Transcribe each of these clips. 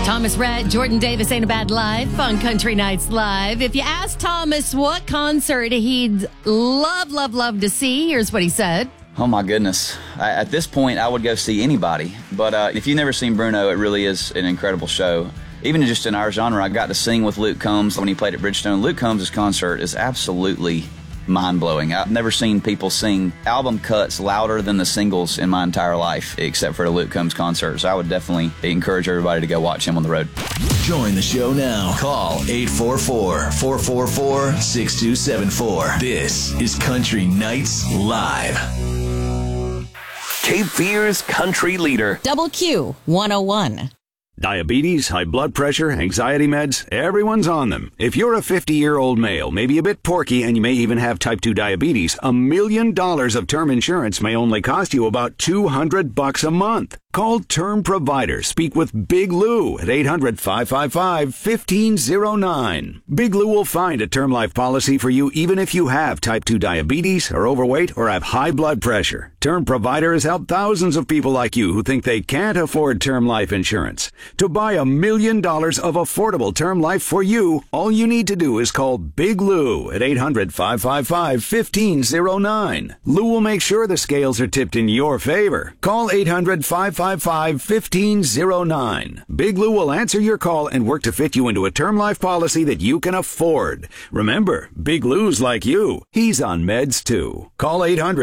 Thomas Rhett, Jordan Davis, Ain't a Bad Life on Country Nights Live. If you asked Thomas what concert he'd love to see, here's what he said. Oh, my goodness. At this point, I would go see anybody. But if you've never seen Bruno, it really is an incredible show. Even just in our genre, I got to sing with Luke Combs when he played at Bridgestone. Luke Combs' concert is absolutely mind-blowing. I've never seen people sing album cuts louder than the singles in my entire life, except for the Luke Combs concert. So I would definitely encourage everybody to go watch him on the road. Join the show now. Call 844-444-6274. This is Country Nights Live. Cape Fear's country leader. Double Q 101. Diabetes, high blood pressure, anxiety meds, everyone's on them. If you're a 50-year-old male, maybe a bit porky, and you may even have type 2 diabetes, $1 million of term insurance may only cost you about $200 a month. Call Term Provider. Speak with Big Lou at 800-555-1509. Big Lou will find a term life policy for you even if you have type 2 diabetes, are overweight, or have high blood pressure. Term Provider has helped thousands of people like you who think they can't afford term life insurance. To buy $1 million of affordable term life for you, all you need to do is call Big Lou at 800-555-1509. Lou will make sure the scales are tipped in your favor. Call 800-555-1509. Big Lou will answer your call and work to fit you into a term life policy that you can afford. Remember, Big Lou's like you. He's on meds too. Call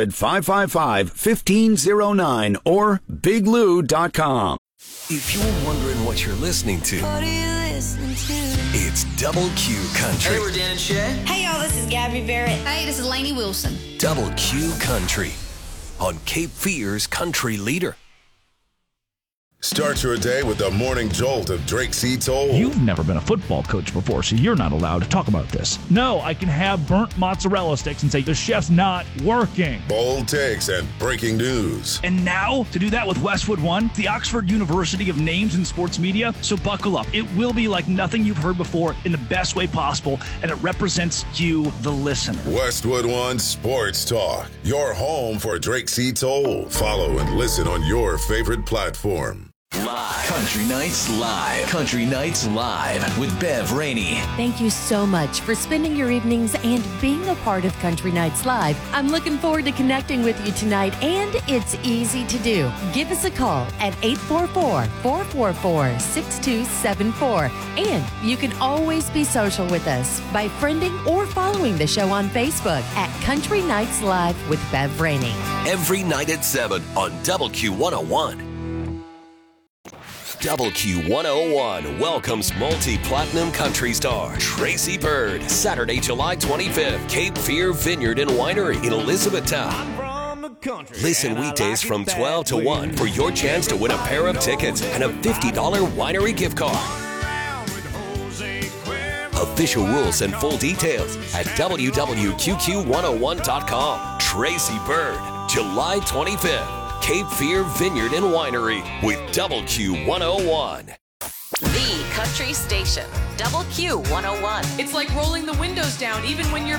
800-555-1509 or biglou.com. If you're wondering what you're listening to, What are you listening to? it's Double Q Country. Hey, we're Dan and Shay. Hey y'all, this is Gabby Barrett. Hey, this is Lainey Wilson. Double Q Country on Cape Fear's country leader. Start your day with the morning jolt of Drake C. Toll. You've never been a football coach before, so you're not allowed to talk about this. No, I can have burnt mozzarella sticks and say the chef's not working. Bold takes and breaking news. And now, to do that with Westwood One, the Oxford University of Names in Sports Media, so buckle up. It will be like nothing you've heard before in the best way possible, and it represents you, the listener. Westwood One Sports Talk, your home for Drake C. Toll. Follow and listen on your favorite platform. Live. Country Nights Live. Country Nights Live with Bev Rainey. Thank you so much for spending your evenings and being a part of Country Nights Live. I'm looking forward to connecting with you tonight, and it's easy to do. Give us a call at 844-444-6274. And you can always be social with us by friending or following the show on Facebook at Country Nights Live with Bev Rainey. Every night at 7 on Double Q 101. Double Q 101 welcomes multi-platinum country star Tracy Byrd, Saturday, July 25th, Cape Fear Vineyard and Winery in Elizabethtown. Listen weekdays from 12 to 1 for your chance to win a pair of tickets and a $50 winery gift card. Official rules and full details at www.qqq101.com. Tracy Byrd, July 25th. Cape Fear Vineyard and Winery with Double Q 101. The country station. Double Q 101. It's like rolling the windows down even when you're